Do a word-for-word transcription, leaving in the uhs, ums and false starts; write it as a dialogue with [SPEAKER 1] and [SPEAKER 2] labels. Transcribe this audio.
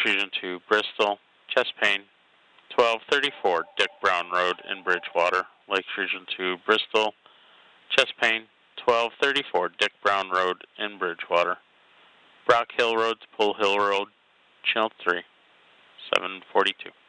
[SPEAKER 1] Fusion to Bristol, chest pain, twelve thirty-four Dick Brown Road in Bridgewater. Lake Fusion to Bristol, chest pain, twelve thirty-four Dick Brown Road in Bridgewater. Brock Hill Road to Pull Hill Road, channel three, seven forty-two.